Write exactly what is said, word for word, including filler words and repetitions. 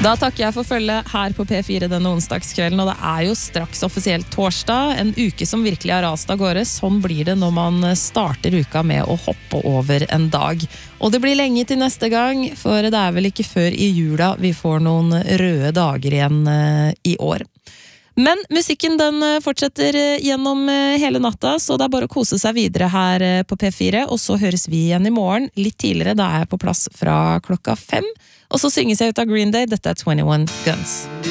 Da takker jeg for følget her på P fire denne onsdagskvelden, og det er jo straks offisielt torsdag, en uke som virkelig har rast av gårde. Sånn blir det når man starter uka med å hoppe over en dag. Og det blir lenge til neste gang, for det er vel ikke før i jula vi får noen røde dager igjen i år. Men musikken den fortsetter gjennom hele natta, så det er bare å kose seg videre her på P fire, og så høres vi igjen i morgen. Litt tidligere, da er jeg på plass fra klokka fem, og så synges jeg ut av Green Day. Dette er twenty-one Guns.